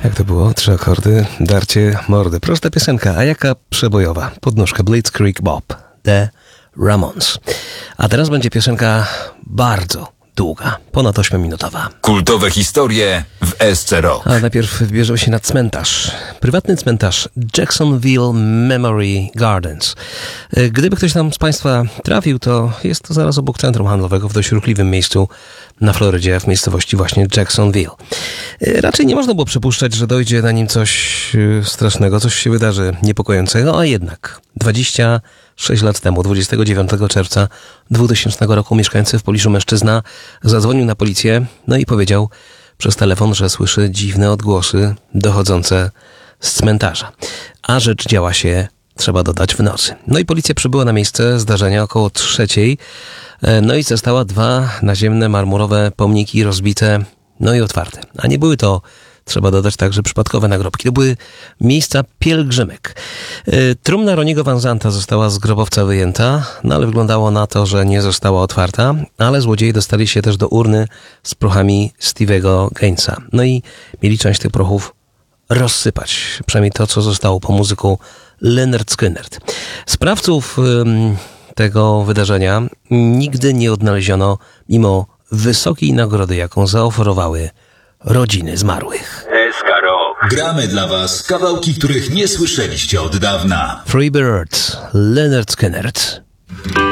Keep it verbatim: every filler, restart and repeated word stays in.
Jak to było? Trzy akordy, darcie mordy. Prosta piosenka, a jaka przebojowa? Podnóżka Blitzkrieg Bob, The Ramones. A teraz będzie piosenka bardzo długa, ponad ośmiominutowa. Kultowe historie w S C Rock. Ale najpierw wybierzemy się na cmentarz. Prywatny cmentarz Jacksonville Memory Gardens. Gdyby ktoś tam z Państwa trafił, to jest to zaraz obok centrum handlowego w dość ruchliwym miejscu na Florydzie, w miejscowości właśnie Jacksonville. Raczej nie można było przypuszczać, że dojdzie na nim coś strasznego, coś się wydarzy niepokojącego, a jednak dwadzieścia sześć lat temu, dwudziestego dziewiątego czerwca dwutysięcznego roku, mieszkający w pobliżu mężczyzna zadzwonił na policję, no i powiedział przez telefon, że słyszy dziwne odgłosy dochodzące z cmentarza. A rzecz działa się, trzeba dodać, w nocy. No i policja przybyła na miejsce zdarzenia około trzeciej, no i zastała dwa naziemne marmurowe pomniki rozbite, no i otwarte. A nie były to, trzeba dodać, także przypadkowe nagrobki. To były miejsca pielgrzymek. Trumna Roniego Van Zanta została z grobowca wyjęta, no ale wyglądało na to, że nie została otwarta, ale złodzieje dostali się też do urny z prochami Stevie'ego Gainesa. No i mieli część tych prochów rozsypać. Przynajmniej to, co zostało po muzyku Lynyrd Skynyrd. Sprawców ym, tego wydarzenia nigdy nie odnaleziono, mimo wysokiej nagrody, jaką zaoferowały rodziny zmarłych. S K Rock. Gramy dla Was kawałki, których nie słyszeliście od dawna. Free Birds, Lynyrd Skynyrd.